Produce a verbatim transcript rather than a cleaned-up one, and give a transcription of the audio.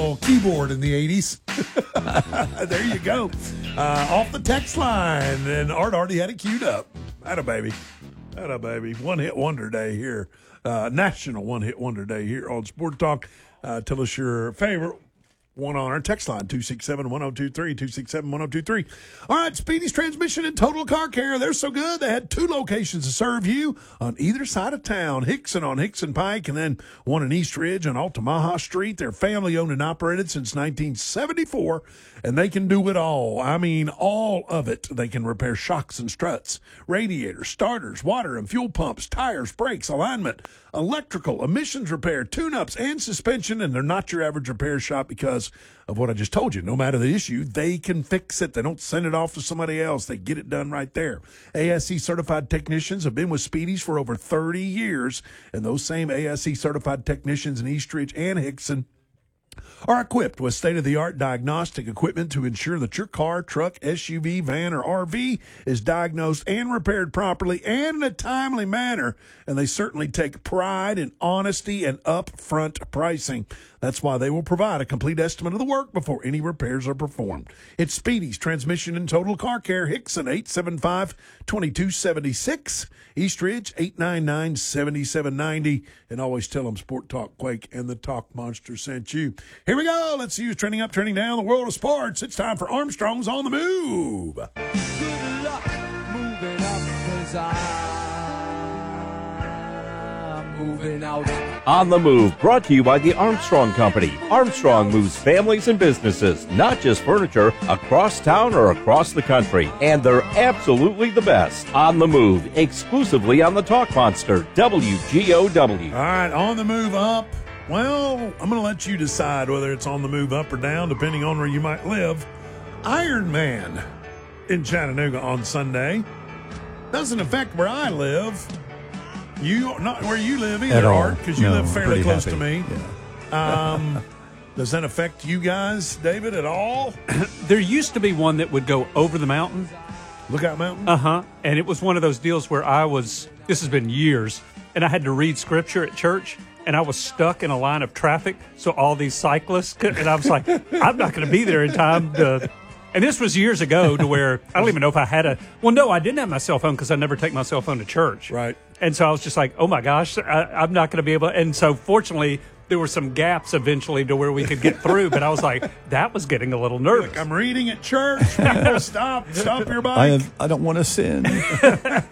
little keyboard in the eighties. There you go. Uh, off the text line, and Art already had it queued up. Atta baby. Atta baby. One hit wonder day here. Uh, national one hit wonder day here on Sport Talk. Uh, tell us your favorite one on our text line, two six seven, one oh two three, two six seven, one oh two three. All right, Speedy's Transmission and Total Car Care. They're so good. They had two locations to serve you on either side of town. Hickson on Hickson Pike, and then one in East Ridge on Altamaha Street. They're family-owned and operated since nineteen seventy-four, and they can do it all. I mean, all of it. They can repair shocks and struts, radiators, starters, water and fuel pumps, tires, brakes, alignment, electrical, emissions repair, tune-ups, and suspension, and they're not your average repair shop because of what I just told you. No matter the issue, they can fix it. They don't send it off to somebody else. They get it done right there. A S E-certified technicians have been with Speedy's for over thirty years, and those same A S E-certified technicians in Eastridge and Hickson are equipped with state-of-the-art diagnostic equipment to ensure that your car, truck, S U V, van, or R V is diagnosed and repaired properly and in a timely manner. And they certainly take pride in honesty and upfront pricing. That's why they will provide a complete estimate of the work before any repairs are performed. It's Speedy's Transmission and Total Car Care, Hickson, eight seven five, two two seven six, Eastridge, eight nine nine, seven seven nine zero. And always tell them Sport Talk Quake and the Talk Monster sent you. Here we go. Let's see who's trending up, trending down the world of sports. It's time for Armstrong's On the Move. Good luck moving up, 'cause I'm moving out. On the Move, brought to you by the Armstrong Company. Armstrong moves families and businesses, not just furniture, across town or across the country. And they're absolutely the best. On the Move, exclusively on the Talk Monster, W G O W. All right, on the move up. Well, I'm going to let you decide whether it's on the move up or down, depending on where you might live. Iron Man in Chattanooga on Sunday. Doesn't affect where I live. You not where you live either, At all. Art, because you No, live fairly pretty close happy. to me. Yeah. Um, does that affect you guys, David, at all? There used to be one that would go over the mountain. Lookout Mountain? Uh-huh. And it was one of those deals where I was, this has been years, and I had to read scripture at church, and I was stuck in a line of traffic, so all these cyclists could, and I was like, I'm not going to be there in time to... And this was years ago to where I don't even know if I had a... Well, no, I didn't have my cell phone because I never take my cell phone to church. Right. And so I was just like, oh, my gosh, I, I'm not going to be able... And so fortunately, there were some gaps eventually to where we could get through. But I was like, that was getting a little nervous. Look, I'm reading at church. People, stop. Stop your bike. I, have, I don't want to sin.